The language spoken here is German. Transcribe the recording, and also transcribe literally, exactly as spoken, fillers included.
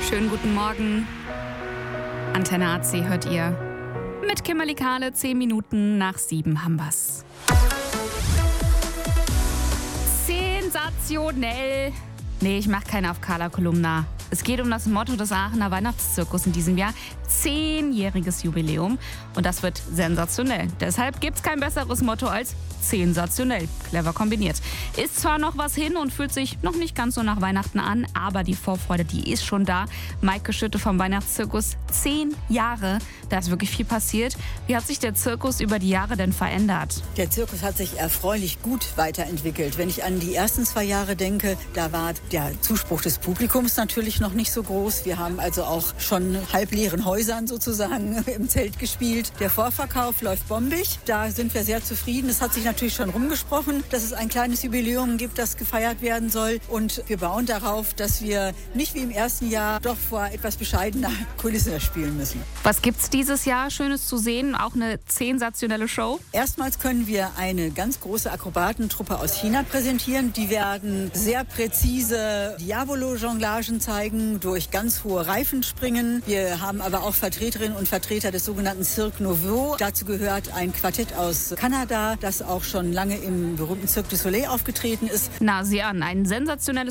Schönen guten Morgen. Antenne A C hört ihr. Mit Kimberly Kahle, zehn Minuten nach sieben haben wir's. Sensationell. Nee, ich mache keine auf Carla Kolumna. Es geht um das Motto des Aachener Weihnachtszirkus in diesem Jahr. Zehnjähriges Jubiläum. Und das wird sensationell. Deshalb gibt's kein besseres Motto als sensationell. Clever kombiniert. Ist zwar noch was hin und fühlt sich noch nicht ganz so nach Weihnachten an, aber die Vorfreude, die ist schon da. Maike Schütte vom Weihnachtszirkus. Zehn Jahre. Da ist wirklich viel passiert. Wie hat sich der Zirkus über die Jahre denn verändert? Der Zirkus hat sich erfreulich gut weiterentwickelt. Wenn ich an die ersten zwei Jahre denke, da war der Zuspruch des Publikums natürlich noch nicht so groß. Wir haben also auch schon halbleeren Häusern sozusagen im Zelt gespielt. Der Vorverkauf läuft bombig. Da sind wir sehr zufrieden. Es hat sich natürlich schon rumgesprochen, dass es ein kleines Jubiläum gibt, das gefeiert werden soll. Und wir bauen darauf, dass wir nicht wie im ersten Jahr doch vor etwas bescheidener Kulisse spielen müssen. Was gibt's dieses Jahr Schönes zu sehen? Auch eine sensationelle Show? Erstmals können wir eine ganz große Akrobatentruppe aus China präsentieren. Die werden sehr präzise Diabolo-Jonglagen zeigen, durch ganz hohe Reifen springen. Wir haben aber auch Vertreterinnen und Vertreter des sogenannten Cirque Nouveau. Dazu gehört ein Quartett aus Kanada, das auch schon lange im berühmten Cirque du Soleil aufgetreten ist. Na, sieh an, ein sensationelles